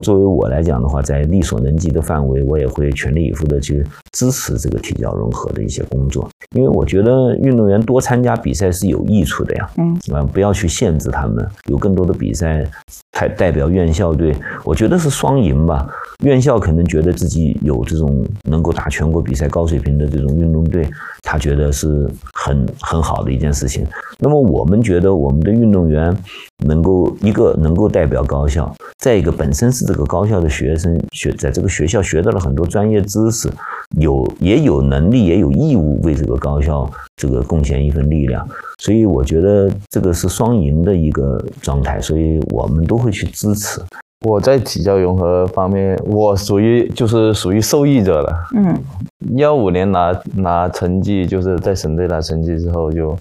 作为我来讲的话，在力所能及的范围，我也会全力以赴的去支持这个体教融合的一些工作，因为我觉得运动员多参加比赛是有益处的呀。不要去限制他们，有更多的比赛代表院校队，我觉得是双赢吧。院校可能觉得自己有这种能够打全国比赛高水平的这种运动队，他觉得是很好的一件事情。那么我们觉得我们的运动员能够代表高校，再一个本身是这个高校的学生，在这个学校学到了很多专业知识，也有能力也有义务为这个高校这个贡献一份力量，所以我觉得这个是双赢的一个状态，所以我们都会去支持。 我在体教融合方面，我属于受益者了。15年拿成绩，就是在省队拿成绩之后，就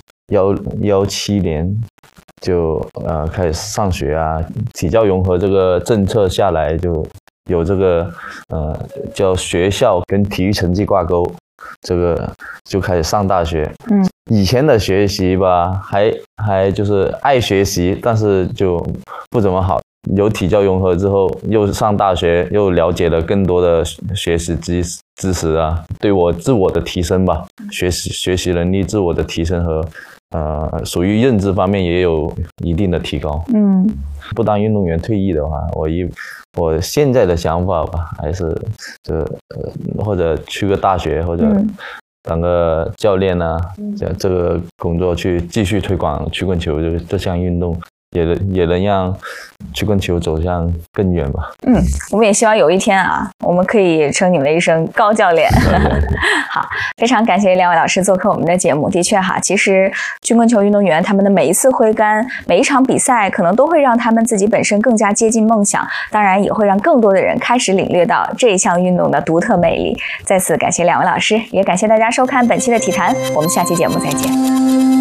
17年就开始上学啊。体教融合这个政策下来，就有这个叫学校跟体育成绩挂钩，这个就开始上大学。以前的学习吧，还就是爱学习，但是就不怎么好。有体教融合之后，又上大学，又了解了更多的学习知识啊，对我自我的提升吧，学习能力自我的提升和属于认知方面也有一定的提高。不当运动员退役的话，我现在的想法吧，还是或者去个大学，或者当个教练啊，这个工作去继续推广曲棍球这项运动。也能让曲棍球走向更远吧。 我们也希望有一天啊，我们可以称你们一声高教练。好，非常感谢两位老师做客我们的节目。的确哈，其实曲棍球运动员他们的每一次挥杆，每一场比赛，可能都会让他们自己本身更加接近梦想，当然也会让更多的人开始领略到这一项运动的独特魅力。再次感谢两位老师，也感谢大家收看本期的体坛，我们下期节目再见。